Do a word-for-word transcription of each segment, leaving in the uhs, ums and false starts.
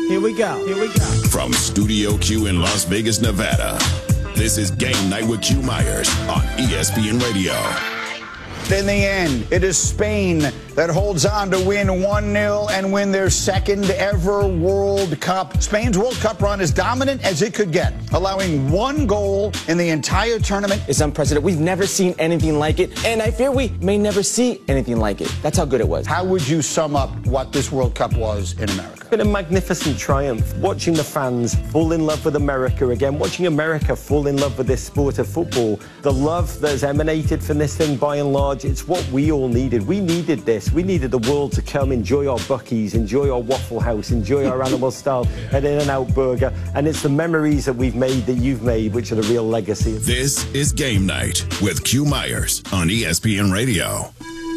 Here we go. Here we go. From Studio Q in Las Vegas, Nevada, this is Game Night with Q Myers on E S P N Radio. In the end, it is Spain that holds on to win one nil and win their second ever World Cup. Spain's World Cup run is dominant as it could get, allowing one goal in the entire tournament. It's unprecedented. We've never seen anything like it, and I fear we may never see anything like it. That's how good it was. How would you sum up what this World Cup was in America? It's been a magnificent triumph. Watching the fans fall in love with America again, watching America fall in love with this sport of football. The love that has emanated from this thing, by and large, it's what we all needed. We needed this. We needed the world to come enjoy our Buc-ee's, enjoy our Waffle House, enjoy our animal style and In-N-Out burger. And it's the memories that we've made, that you've made, which are the real legacy. This is Game Night with Q Myers on E S P N Radio.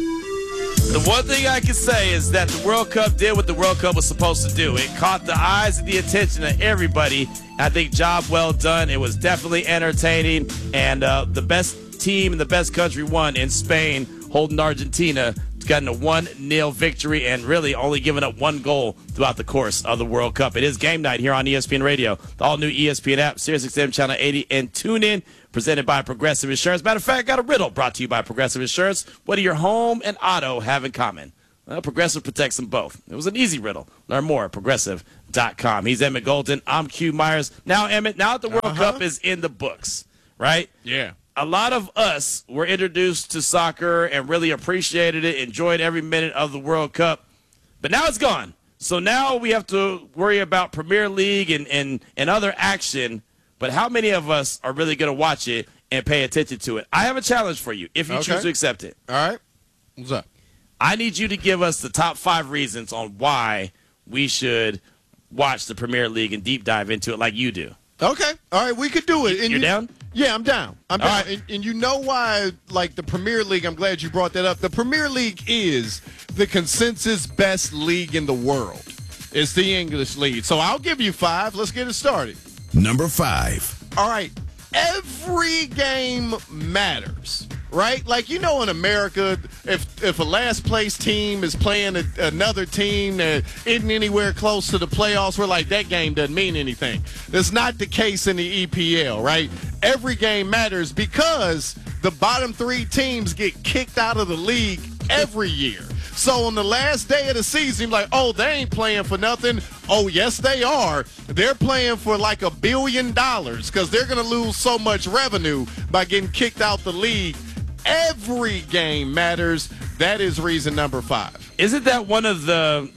The one thing I can say is that the World Cup did what the World Cup was supposed to do. It caught the eyes and the attention of everybody. I think job well done. It was definitely entertaining. And uh, the best team and the best country won in Spain, holding Argentina, gotten a one nil victory and really only giving up one goal throughout the course of the World Cup. It is Game Night here on E S P N Radio, the all-new E S P N app, SiriusXM Channel eighty, and TuneIn, presented by Progressive Insurance. Matter of fact, I got a riddle brought to you by Progressive Insurance. What do your home and auto have in common? Well, Progressive protects them both. It was an easy riddle. Learn more at progressive dot com. He's Emmett Golden. I'm Q Myers. Now, Emmett, now that the World uh-huh. Cup is in the books, right? Yeah. A lot of us were introduced to soccer and really appreciated it, enjoyed every minute of the World Cup. But now it's gone. So now we have to worry about Premier League and, and, and other action. But how many of us are really going to watch it and pay attention to it? I have a challenge for you if you okay. choose to accept it. All right. What's up? I need you to give us the top five reasons on why we should watch the Premier League and deep dive into it like you do. Okay. All right. We could do it. And You're you, down? Yeah, I'm down. I'm down. Right. And, and you know why, like, the Premier League, I'm glad you brought that up. The Premier League is the consensus best league in the world. It's the English league. So I'll give you five. Let's get it started. Number five. All right. Every game matters, right? Like, you know, in America, if if a last place team is playing a, another team that isn't anywhere close to the playoffs, we're like, that game doesn't mean anything. That's not the case in the E P L, right? Every game matters because the bottom three teams get kicked out of the league every year. So on the last day of the season, you're like, oh, they ain't playing for nothing. Oh, yes, they are. They're playing for like a billion dollars because they're going to lose so much revenue by getting kicked out the league. Every game matters. That is reason number five. Isn't that one of the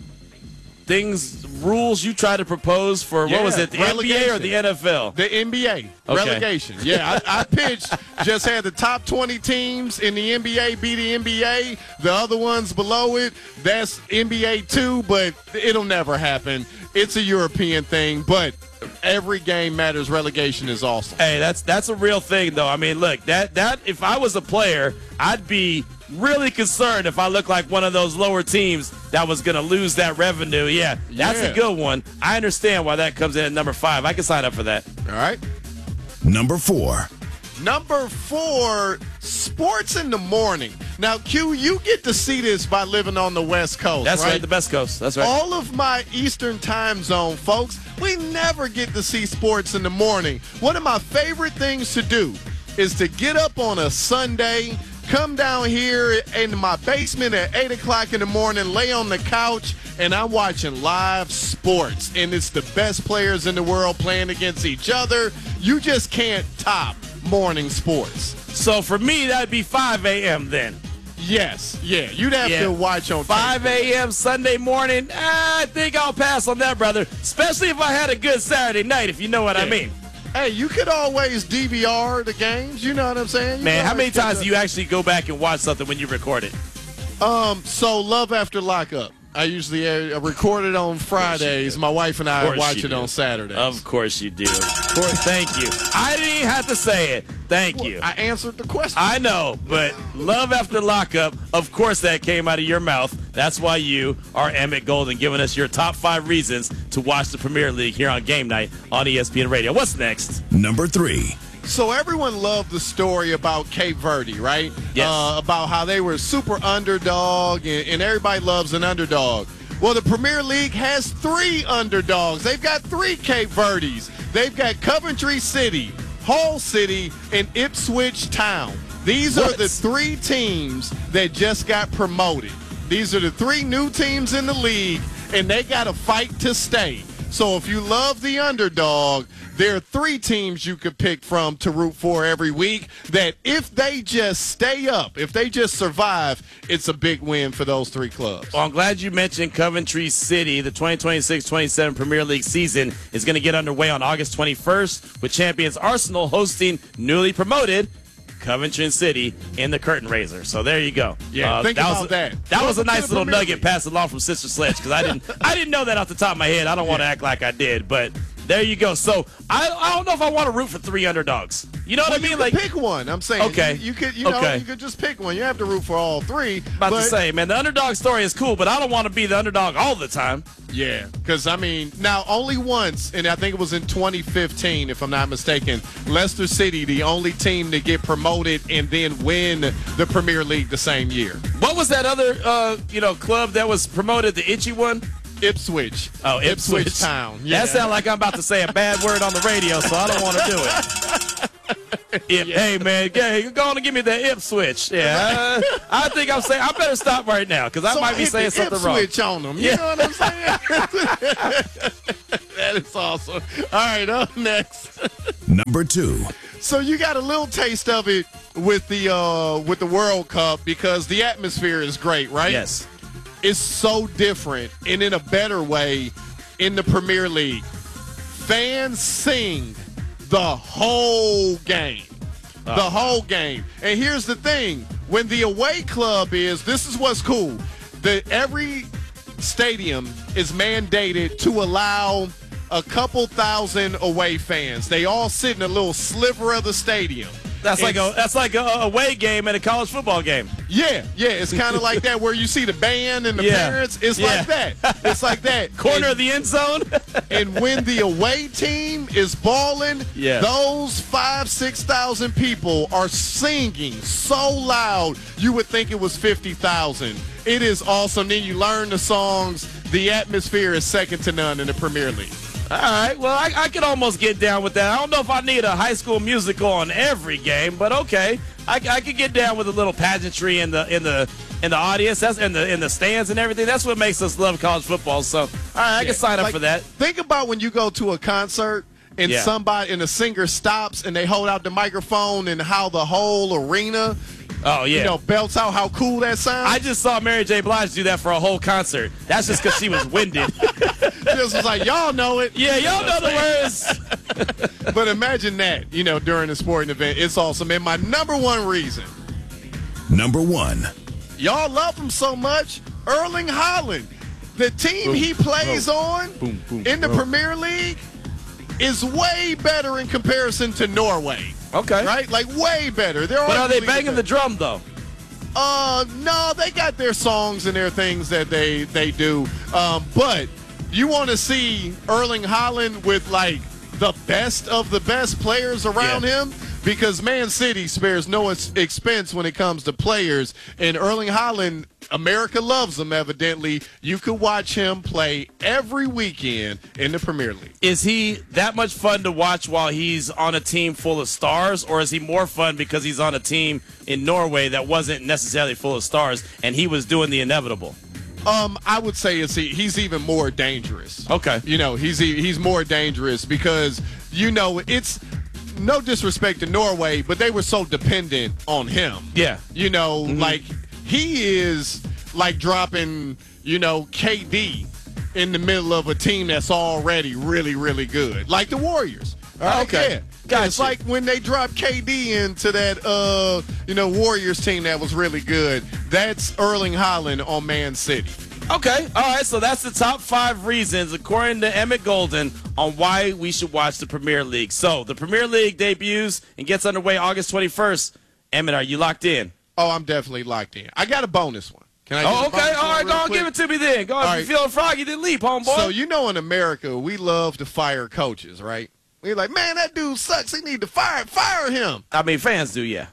things, rules you try to propose for, yeah, what was it, the N B A or the N F L? The N B A. Okay. Relegation. Yeah, I, I pitched, just had the top twenty teams in the N B A be the N B A. The other ones below it, that's N B A too, but it'll never happen. It's a European thing, but every game matters. Relegation is awesome. Hey, that's that's a real thing, though. I mean, look, that that if I was a player, I'd be really concerned if I looked like one of those lower teams that was going to lose that revenue. Yeah, that's yeah. a good one. I understand why that comes in at number five. I can sign up for that. All right. Number four. Number four, sports in the morning. Now, Q, you get to see this by living on the West Coast. That's right, right the Best Coast. That's right. All of my Eastern time zone folks, we never get to see sports in the morning. One of my favorite things to do is to get up on a Sunday, come down here in my basement at eight o'clock in the morning, lay on the couch, and I'm watching live sports. And it's the best players in the world playing against each other. You just can't top morning sports. So for me, that'd be five a.m. then. Yes, yeah. You'd have yeah. to watch on five a.m. Sunday morning. I think I'll pass on that, brother, especially if I had a good Saturday night, if you know what yeah. I mean. Hey, you could always D V R the games. You know what I'm saying? You Man, how many times do you actually go back and watch something when you record it? Um, so Love After Lockup. I usually uh, record it on Fridays. My wife and I watch it do. on Saturdays. Of course you do. Of course. Thank you. I didn't even have to say it. Thank well, you. I answered the question. I know, but Love After Lockup, of course that came out of your mouth. That's why you are Emmett Golden, giving us your top five reasons to watch the Premier League here on Game Night on E S P N Radio. What's next? Number three. So everyone loved the story about Cape Verde, right? Yes. Uh, about how they were super underdog, and, and everybody loves an underdog. Well, the Premier League has three underdogs. They've got three Cape Verdes. They've got Coventry City, Hull City, and Ipswich Town. These What? are the three teams that just got promoted. These are the three new teams in the league, and they got to fight to stay. So if you love the underdog, there are three teams you could pick from to root for every week that if they just stay up, if they just survive, it's a big win for those three clubs. Well, I'm glad you mentioned Coventry City. The twenty twenty-six twenty-seven Premier League season is going to get underway on August twenty-first with champions Arsenal hosting newly promoted Coventry City in the curtain raiser. So there you go. Yeah, uh, think that about was, that. That was a Welcome to nice the little Premier nugget League. passed along from Sister Sledge because I didn't I didn't know that off the top of my head. I don't want to act like I did, but there you go. So I I don't know if I want to root for three underdogs. You know what Well, I mean? you like could pick one. I'm saying. Okay. You, you could, you know, Okay. you could just pick one. You have to root for all three. about but, to say, man, the underdog story is cool, but I don't want to be the underdog all the time. Yeah, because, I mean, now only once, and I think it was in twenty fifteen, if I'm not mistaken, Leicester City, the only team to get promoted and then win the Premier League the same year. What was that other uh, you know club that was promoted, the itchy one? Ipswich. Oh, Ipswich, Town. Yeah. That sounds like I'm about to say a bad word on the radio, so I don't want to do it. Ip, yeah. Hey, man, hey, go on and give me the Ipswich. Yeah, uh, I think I'm saying I better stop right now because I So might be hit saying the something wrong. Ipswich on them. You Yeah. know what I'm saying? That is awesome. All right, up next. Number two. So you got a little taste of it with the uh, with the World Cup because the atmosphere is great, right? Yes. It's so different and in a better way in the Premier League. Fans sing the whole game. The whole game. And here's the thing. When the away club is, this is what's cool. The, every stadium is mandated to allow a couple thousand away fans. They all sit in a little sliver of the stadium. That's like It's- a that's like a away game at a college football game. Yeah, yeah, it's kind of like that where you see the band and the Yeah. parents. It's Yeah. like that. It's like that. Corner and, of the end zone. and when the away team is balling, Yeah. those five, six thousand people are singing so loud you would think it was fifty thousand. It is awesome. Then you learn the songs. The atmosphere is second to none in the Premier League. All right. Well, I, I could almost get down with that. I don't know if I need a High School Musical on every game, but okay, I, I could get down with a little pageantry in the in the in the audience. That's in the in the stands and everything. That's what makes us love college football. So, all right, I Yeah. can sign up Like, for that. Think about when you go to a concert and Yeah. somebody and a singer stops and they hold out the microphone and how the whole arena, Oh yeah. you know, belts out how cool that sounds. I just saw Mary J. Blige do that for a whole concert. That's just because she was winded. just was like, y'all know it. Yeah, y'all know the words. But imagine that, you know, during a sporting event. It's awesome. And my number one reason, Number one. y'all love him so much, Erling Haaland. The team he plays on in the Premier League is way better in comparison to Norway. Okay. Right? Like, way better. They're But are they arguably banging better. the drum though? Uh, no, they got their songs and their things that they they do. Um, but you want to see Erling Haaland with like the best of the best players around Yeah. him, because Man City spares no ex- expense when it comes to players. And Erling Haaland, America loves him. Evidently, you could watch him play every weekend in the Premier League. Is he that much fun to watch while he's on a team full of stars, or is he more fun because he's on a team in Norway that wasn't necessarily full of stars and he was doing the inevitable? Um, I would say it's he's even more dangerous. Okay. You know, he's he's more dangerous because, you know, it's no disrespect to Norway, but they were so dependent on him. Yeah. You know, Mm-hmm. like he is like dropping, you know, K D in the middle of a team that's already really, really good. Like the Warriors. All right? Okay. Yeah. Gotcha. It's like when they dropped K D into that, uh, you know, Warriors team that was really good. That's Erling Haaland on Man City. Okay. All right. So that's the top five reasons, according to Emmett Golden, on why we should watch the Premier League. So the Premier League debuts and gets underway August twenty-first. Emmett, are you locked in? Oh, I'm definitely locked in. I got a bonus one. Can I? Oh, get a okay. bonus All one right. real Go on. quick? Give it to me then. Go on. All If you're feeling froggy, then leap, homeboy. So you know, in America, we love to fire coaches, right? We're like, man, that dude sucks. He need to fire fire him. I mean, fans do, yeah.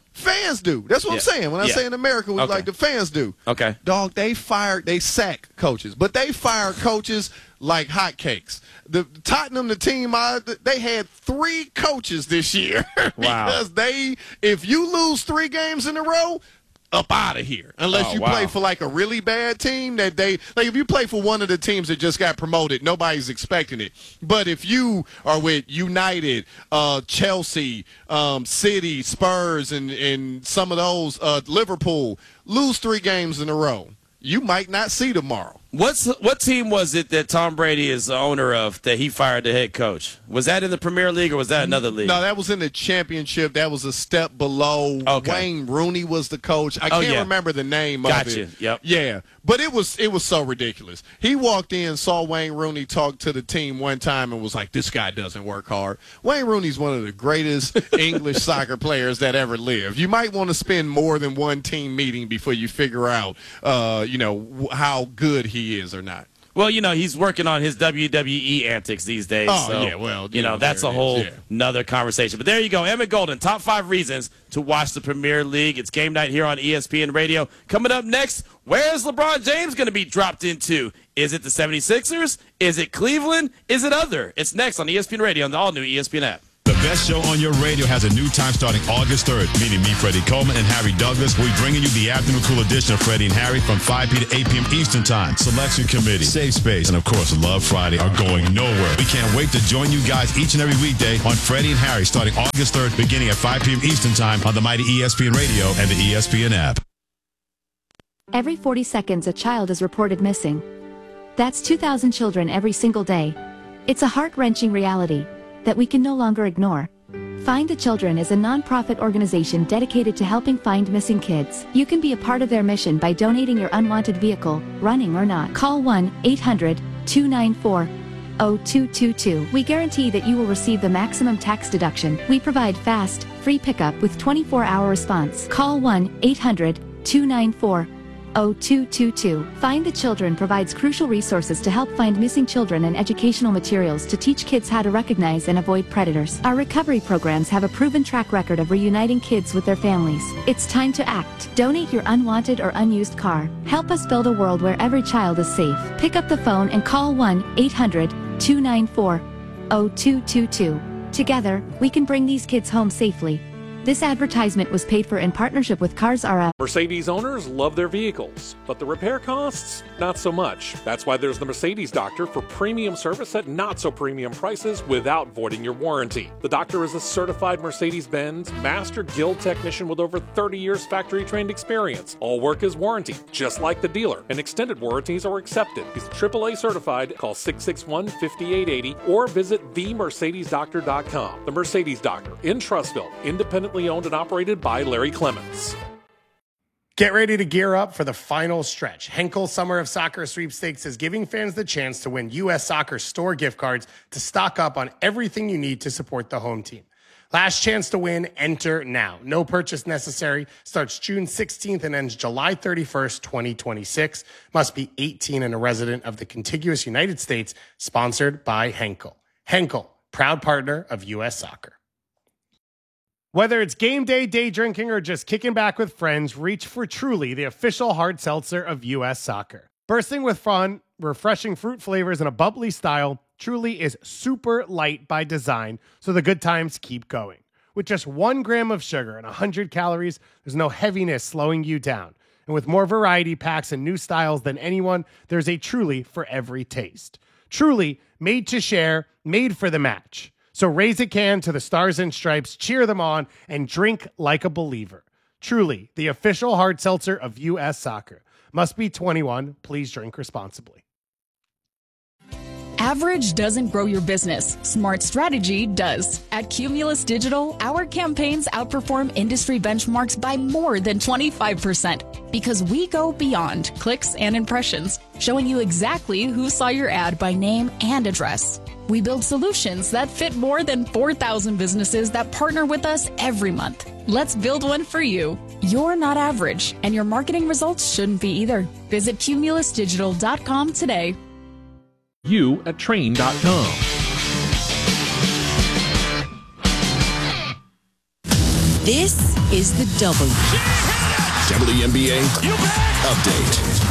Fans do. That's what Yeah. I'm saying. When I Yeah. say in America, we Okay. like the fans do. Okay. Dog, they fired, they sack coaches, but they fire coaches like hotcakes. The Tottenham, the team, I, they had three coaches this year. Wow. Because they, if you lose three games in a row, up out of here. Unless Oh, you wow. play for like a really bad team that they, like if you play for one of the teams that just got promoted, nobody's expecting it. But if you are with United, uh, Chelsea, um, City, Spurs, and, and some of those, uh, Liverpool, lose three games in a row, you might not see tomorrow. What's what team was it that Tom Brady is the owner of that he fired the head coach? Was that in the Premier League or was that another league? No, that was in the championship. That was a step below. Okay. Wayne Rooney was the coach. I Oh, can't yeah. remember the name Gotcha. of it. Yep. Yeah, but it was it was so ridiculous. He walked in, saw Wayne Rooney talk to the team one time, and was like, "This guy doesn't work hard." Wayne Rooney's one of the greatest English soccer players that ever lived. You might want to spend more than one team meeting before you figure out, uh, you know, w- how good he is or not. Well, you know, he's working on his W W E antics these days. Oh, so, yeah, well, you you know, know, that's there a it whole is, yeah. nother conversation. But there you go. Emmett Golden, top five reasons to watch the Premier League. It's game night here on E S P N Radio. Coming up next, where's LeBron James going to be dropped into? Is it the seventy-sixers? Is it Cleveland? Is it other? It's next on E S P N Radio on the all-new E S P N app. The best show on your radio has a new time starting August third. Meaning me, Freddie Coleman, and Harry Douglas. We'll be bringing you the afternoon cool edition of Freddie and Harry from five p.m. to eight p.m. Eastern Time. Selection Committee, Safe Space, and of course, Love Friday are going nowhere. We can't wait to join you guys each and every weekday on Freddie and Harry starting August third, beginning at five p.m. Eastern Time on the mighty E S P N Radio and the E S P N app. Every forty seconds, a child is reported missing. That's two thousand children every single day. It's a heart-wrenching reality that we can no longer ignore. Find the Children is a non-profit organization dedicated to helping find missing kids. You can be a part of their mission by donating your unwanted vehicle, running or not. Call one eight hundred two nine four zero two two two. We guarantee that you will receive the maximum tax deduction. We provide fast, free pickup with twenty-four hour response. Call one eight hundred two nine four zero two two two. Find the Children provides crucial resources to help find missing children and educational materials to teach kids how to recognize and avoid predators. Our recovery programs have a proven track record of reuniting kids with their families. It's time to act. Donate your unwanted or unused car. Help us build a world where every child is safe. Pick up the phone and call one eight hundred two nine four zero two two two. Together, we can bring these kids home safely. This advertisement was paid for in partnership with Cars R Us. Mercedes owners love their vehicles, but the repair costs, not so much. That's why there's the Mercedes Doctor for premium service at not so premium prices without voiding your warranty. The Doctor is a certified Mercedes-Benz Master Guild technician with over thirty years factory-trained experience. All work is warranted, just like the dealer, and extended warranties are accepted. He's triple A certified. Call six six one, five eight eight zero or visit the mercedes doctor dot com. The Mercedes Doctor in Trussville, independently owned and operated by Larry Clements. Get ready to gear up for the final stretch. Henkel Summer of Soccer Sweepstakes is giving fans the chance to win U S Soccer store gift cards to stock up on everything you need to support the home team. Last chance to win, enter now. No purchase necessary. Starts June sixteenth and ends July thirty-first, twenty twenty-six. Must be eighteen and a resident of the contiguous United States. Sponsored by Henkel. Henkel, proud partner of U S Soccer. Whether it's game day, day drinking, or just kicking back with friends, reach for Truly, the official hard seltzer of U S Soccer. Bursting with fun, refreshing fruit flavors, and a bubbly style, Truly is super light by design, so the good times keep going. With just one gram of sugar and one hundred calories, there's no heaviness slowing you down. And with more variety packs and new styles than anyone, there's a Truly for every taste. Truly, made to share, made for the match. So raise a can to the Stars and Stripes, cheer them on, and drink like a believer. Truly, the official hard seltzer of U S Soccer. Must be twenty-one. Please drink responsibly. Average doesn't grow your business. Smart strategy does. At Cumulus Digital, our campaigns outperform industry benchmarks by more than twenty-five percent because we go beyond clicks and impressions, showing you exactly who saw your ad by name and address. We build solutions that fit more than four thousand businesses that partner with us every month. Let's build one for you. You're not average, and your marketing results shouldn't be either. Visit cumulus digital dot com today. You at train dot com. This is the W. W N B A Update.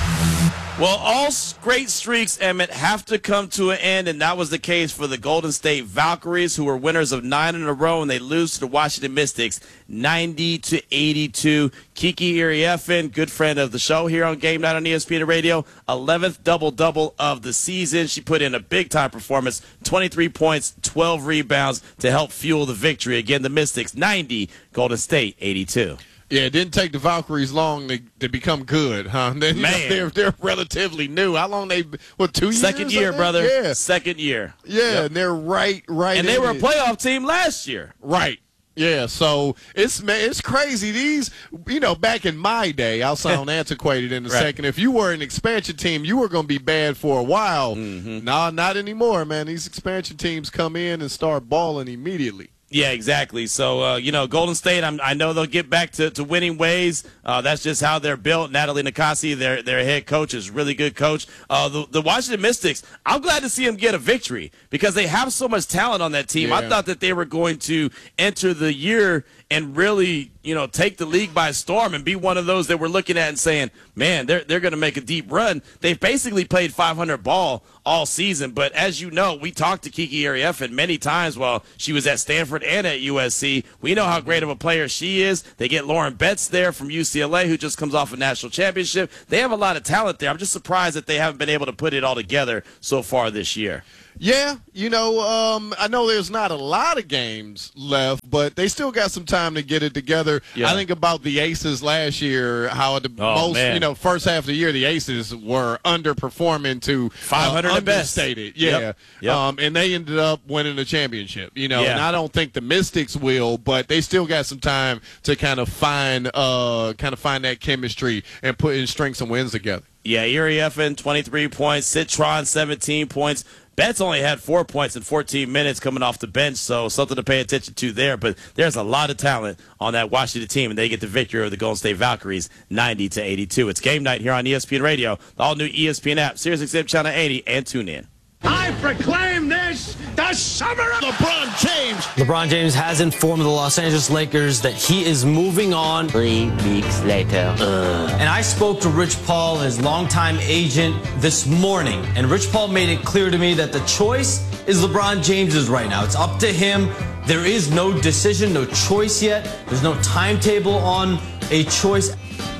Well, all great streaks, Emmett, have to come to an end, and that was the case for the Golden State Valkyries, who were winners of nine in a row, and they lose to the Washington Mystics ninety to eighty-two. Kiki Iriefin, good friend of the show here on Game Night on E S P N Radio, eleventh double-double of the season. She put in a big-time performance, twenty-three points, twelve rebounds to help fuel the victory. Again, the Mystics ninety, Golden State eighty-two. Yeah, it didn't take the Valkyries long to, to become good, huh? They, Man. They're, they're relatively new. How long they, what, two years? Second year, brother. Yeah. Second year. Yeah, Yep. and they're right, right And they in were a it. playoff team last year. Right. Yeah, so it's man, it's crazy. These, you know, back in my day, I'll sound antiquated in a Right. second. If you were an expansion team, you were going to be bad for a while. Mm-hmm. Nah, not anymore, man. These expansion teams come in and start balling immediately. Yeah, exactly. So, uh, you know, Golden State, I'm, I know they'll get back to, to winning ways. Uh, that's just how they're built. Natalie Nakasi, their their head coach, is a really good coach. Uh, the, the Washington Mystics, I'm glad to see them get a victory because they have so much talent on that team. I Yeah. thought that they were going to enter the year and really, you know, take the league by storm and be one of those that we're looking at and saying, man, they're they're going to make a deep run. They've basically played five hundred ball all season. But as you know, we talked to Kiki Iriefin many times while she was at Stanford and at U S C. We know how great of a player she is. They get Lauren Betts there from U C L A, who just comes off a national championship. They have a lot of talent there. I'm just surprised that they haven't been able to put it all together so far this year. Yeah, you know, um, I know there's not a lot of games left, but they still got some time to get it together. Yeah. I think about the Aces last year, how the Oh, most, man. you know, first half of the year, the Aces were underperforming to five hundred uh, at best. understated. Yeah. Yep. Yep. Um, and they ended up winning the championship, you know, Yeah. and I don't think the Mystics will, but they still got some time to kind of find, uh, kind of find that chemistry and put in strengths and wins together. Yeah, Iriefin, twenty-three points. Citron, seventeen points. Betts only had four points in fourteen minutes coming off the bench, so something to pay attention to there. But there's a lot of talent on that Washington team, and they get the victory over the Golden State Valkyries, ninety to eighty-two. It's Game Night here on E S P N Radio, the all-new E S P N app, SiriusXM Channel eighty, and tune in. I proclaim this the summer of LeBron James. LeBron James has informed the Los Angeles Lakers that he is moving on. Three weeks later. Ugh. And I spoke to Rich Paul, his longtime agent, this morning. And Rich Paul made it clear to me that the choice is LeBron James's right now. It's up to him. There is no decision, no choice yet. There's no timetable on a choice.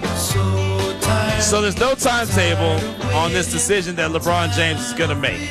So there's no timetable on this decision that LeBron James is going to make.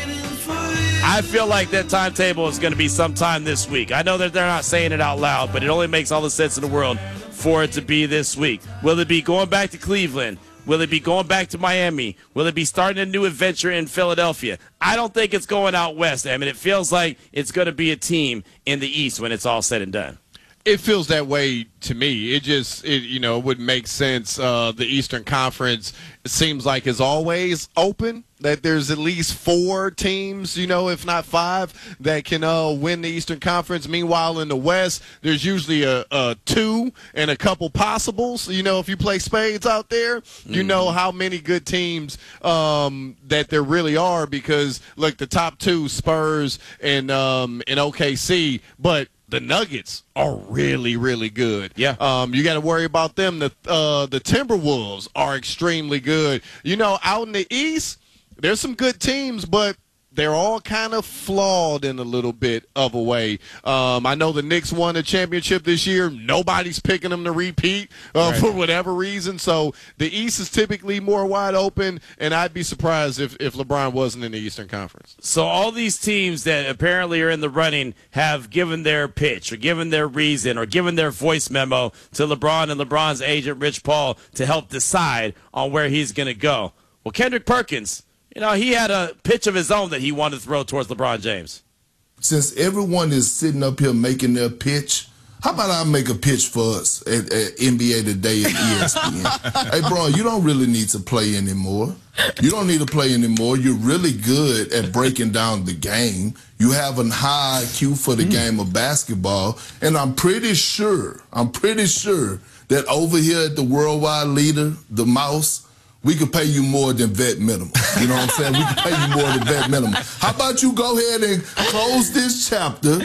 I feel like that timetable is going to be sometime this week. I know that they're not saying it out loud, but it only makes all the sense in the world for it to be this week. Will it be going back to Cleveland? Will it be going back to Miami? Will it be starting a new adventure in Philadelphia? I don't think it's going out west. I mean, it feels like it's going to be a team in the East when it's all said and done. It feels that way to me. It just, it, you know, it would make sense. Uh, the Eastern Conference, it seems like, is always open. That there's at least four teams, you know, if not five, that can uh, win the Eastern Conference. Meanwhile, in the West, there's usually a, a two and a couple possibles. You know, if you play spades out there, you know how many good teams um, that there really are because, look, the top two, Spurs and um, and O K C, but the Nuggets are really, really good. Yeah. Um, you got to worry about them. The uh, the Timberwolves are extremely good. You know, out in the East, there's some good teams, but they're all kind of flawed in a little bit of a way. Um, I know the Knicks won a championship this year. Nobody's picking them to repeat uh, Right. for whatever reason. So the East is typically more wide open, and I'd be surprised if, if LeBron wasn't in the Eastern Conference. So all these teams that apparently are in the running have given their pitch or given their reason or given their voice memo to LeBron and LeBron's agent, Rich Paul, to help decide on where he's going to go. Well, Kendrick Perkins, you know, he had a pitch of his own that he wanted to throw towards LeBron James. Since everyone is sitting up here making their pitch, how about I make a pitch for us at, at N B A Today and E S P N? Hey, bro, you don't really need to play anymore. You don't need to play anymore. You're really good at breaking down the game. You have a high I Q for the mm. game of basketball. And I'm pretty sure, I'm pretty sure that over here at the worldwide leader, the Mouse, we could pay you more than vet minimum. You know what I'm saying? We could pay you more than vet minimum. How about you go ahead and close this chapter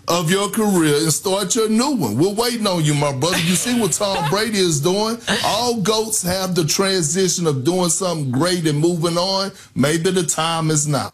of your career and start your new one. We're waiting on you, my brother. You see what Tom Brady is doing? All GOATs have the transition of doing something great and moving on. Maybe the time is now.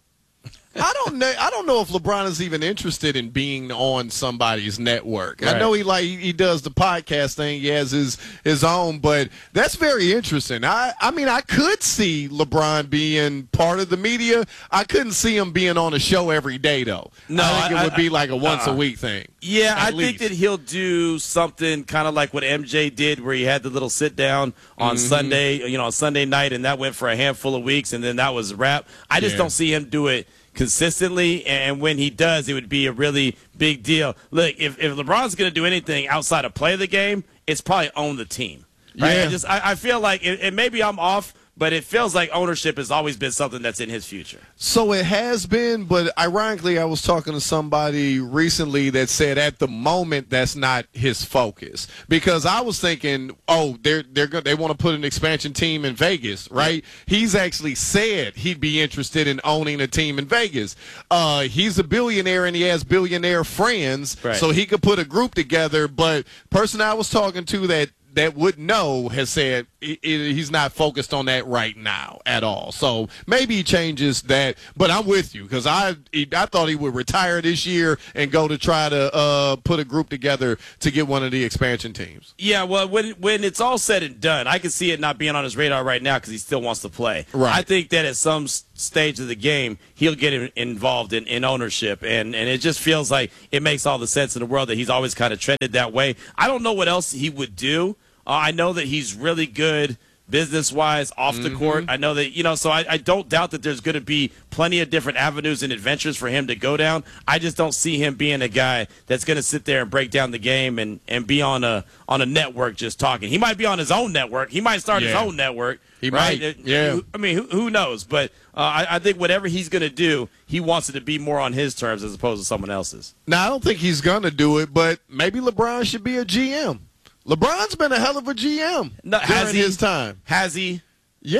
I don't know. I don't know if LeBron is even interested in being on somebody's network. Right. I know he like he does the podcast thing. He has his his own, but that's very interesting. I I mean, I could see LeBron being part of the media. I couldn't see him being on a show every day, though. No, I think I, it would I, be like a once uh, a week thing. Yeah, I least. think that he'll do something kind of like what M J did, where he had the little sit down on mm-hmm. Sunday, you know, on Sunday night, and that went for a handful of weeks, and then that was a wrap. I just yeah. don't see him do it consistently, and when he does, it would be a really big deal. Look, if, if LeBron's going to do anything outside of play the game, it's probably own the team. Right? Yeah. I just I, I feel like, it, and maybe I'm off, but it feels like ownership has always been something that's in his future. So it has been, but ironically, I was talking to somebody recently that said at the moment that's not his focus. Because I was thinking, oh, they're they're go- they want to put an expansion team in Vegas, right? Yeah. He's actually said he'd be interested in owning a team in Vegas. Uh, he's a billionaire and he has billionaire friends, right. So he could put a group together. But person I was talking to that that would know has said it, it, he's not focused on that right now at all. So maybe he changes that. But I'm with you because I he, I thought he would retire this year and go to try to uh, put a group together to get one of the expansion teams. Yeah, well, when when it's all said and done, I can see it not being on his radar right now because he still wants to play. Right. I think that at some stage of the game, he'll get in, involved in, in ownership, and, and it just feels like it makes all the sense in the world that he's always kind of trended that way. I don't know what else he would do. Uh, I know that he's really good business-wise off the mm-hmm. court. I know that, you know, so I, I don't doubt that there's going to be plenty of different avenues and adventures for him to go down. I just don't see him being a guy that's going to sit there and break down the game and, and be on a on a network just talking. He might be on his own network. He might start yeah. his own network. He right? might, yeah. I mean, who, who knows? But uh, I, I think whatever he's going to do, he wants it to be more on his terms as opposed to someone else's. Now, I don't think he's going to do it, but maybe LeBron should be a G M. LeBron's been a hell of a G M no, during has he, his time. Has he? Yeah.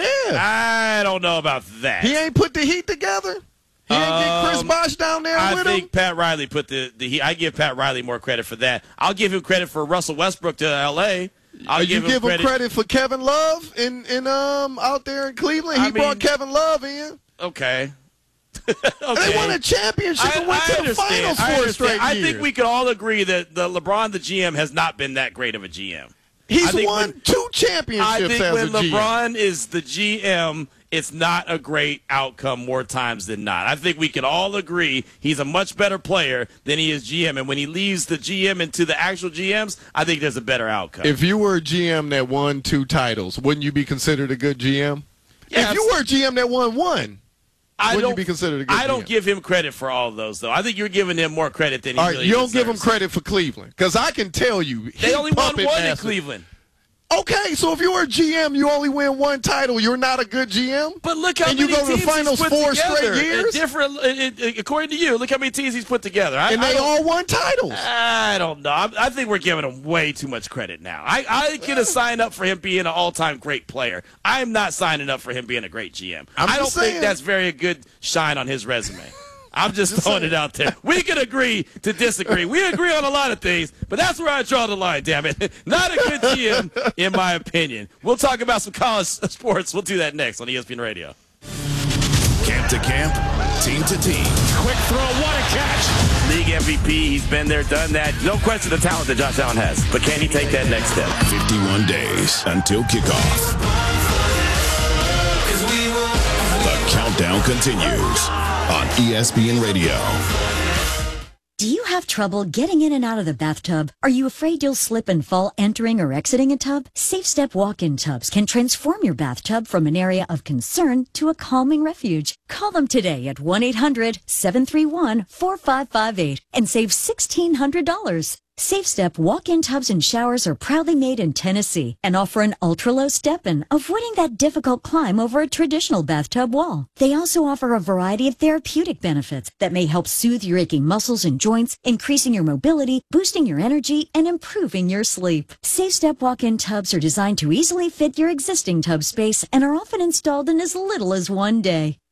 I don't know about that. He ain't put the Heat together? He ain't um, get Chris Bosh down there I with him? I think Pat Riley put the, the Heat. I give Pat Riley more credit for that. I'll give him credit for Russell Westbrook to L A. I'll you give him give credit. him credit for Kevin Love in, in um out there in Cleveland? He I brought mean, Kevin Love in. Okay. okay. They won a championship I, and went I to understand. the finals for a straight I year. think we could all agree that the LeBron, the G M, has not been that great of a G M. He's won when, two championships I think as when a G M. LeBron is the G M, it's not a great outcome more times than not. I think we can all agree he's a much better player than he is G M. And when he leaves the G M into the actual G Ms, I think there's a better outcome. If you were a G M that won two titles, wouldn't you be considered a good G M? Yeah, if you were a G M that won one, I wouldn't don't, you be considered a good I G M? don't give him credit for all of those, though. I think you're giving him more credit than he all right, really you don't deserves. give him credit for Cleveland. Because I can tell you, they only won one master. in Cleveland. Okay, so if you're a G M, you only win one title. You're not a good G M. But look how and many you go teams to the finals he's put four together. straight years. Different, it, it, according to you, look how many teams he's put together. I, and they all won titles. I don't know. I, I think we're giving him way too much credit now. I, I could have signed up for him being an all-time great player. I'm not signing up for him being a great G M. I'm I don't saying. think that's very good shine on his resume. I'm just, just throwing saying. it out there. We can agree to disagree. We agree on a lot of things, but that's where I draw the line, damn it. Not a good G M, in my opinion. We'll talk about some college sports. We'll do that next on E S P N Radio. Camp to camp, team to team. Quick throw, what a catch. League M V P, he's been there, done that. No question the talent that Josh Allen has, but can he take that next step? fifty-one days until kickoff. The countdown continues on E S P N Radio. Do you have trouble getting in and out of the bathtub? Are you afraid you'll slip and fall entering or exiting a tub? SafeStep walk-in tubs can transform your bathtub from an area of concern to a calming refuge. Call them today at one eight hundred, seven three one, four five five eight and save sixteen hundred dollars. SafeStep walk-in tubs and showers are proudly made in Tennessee and offer an ultra-low step-in, avoiding that difficult climb over a traditional bathtub wall. They also offer a variety of therapeutic benefits that may help soothe your aching muscles and joints, increasing your mobility, boosting your energy, and improving your sleep. SafeStep walk-in tubs are designed to easily fit your existing tub space and are often installed in as little as one day.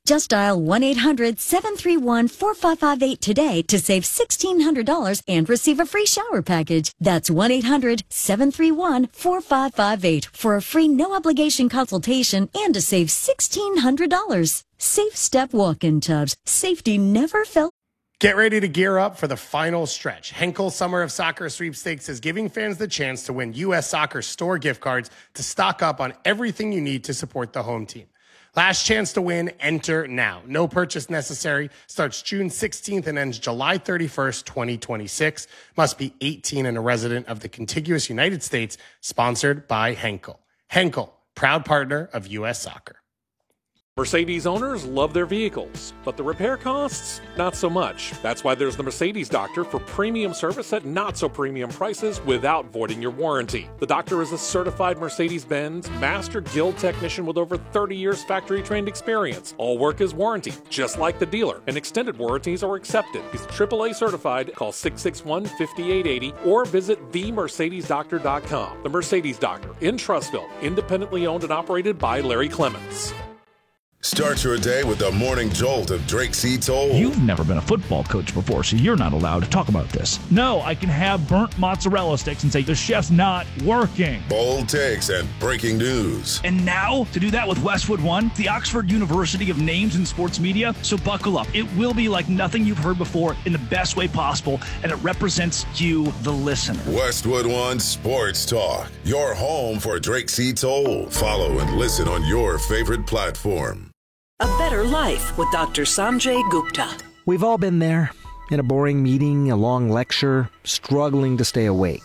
Just dial one eight hundred seven three one four five five eight today to save sixteen hundred dollars and receive a free shower package. That's one eight hundred seven three one four five five eight for a free no-obligation consultation and to save sixteen hundred dollars. Safe Step walk-in tubs. Safety never felt. Get ready to gear up for the final stretch. Henkel Summer of Soccer Sweepstakes is giving fans the chance to win U S Soccer store gift cards to stock up on everything you need to support the home team. Last chance to win, enter now. No purchase necessary. Starts June sixteenth and ends July thirty-first, twenty twenty-six. Must be eighteen and a resident of the contiguous United States. Sponsored by Henkel. Henkel, proud partner of U S Soccer. Mercedes owners love their vehicles, but the repair costs, not so much. That's why there's the Mercedes Doctor for premium service at not so premium prices without voiding your warranty. The Doctor is a certified Mercedes-Benz Master Guild technician with over thirty years factory-trained experience. All work is warranty, just like the dealer, and extended warranties are accepted. He's triple A certified. Call six six one, five eight eight zero or visit the mercedes doctor dot com. The Mercedes Doctor in Trussville, independently owned and operated by Larry Clements. Start your day with the morning jolt of Drake C. Toll. You've never been a football coach before, so you're not allowed to talk about this. No, I can have burnt mozzarella sticks and say the chef's not working. Bold takes and breaking news. And now, to do that with Westwood One, the Oxford University of Names in Sports Media. So buckle up. It will be like nothing you've heard before in the best way possible, and it represents you, the listener. Westwood One Sports Talk, your home for Drake C. Toll. Follow and listen on your favorite platform. A Better Life with Doctor Sanjay Gupta. We've all been there. In a boring meeting, a long lecture, struggling to stay awake.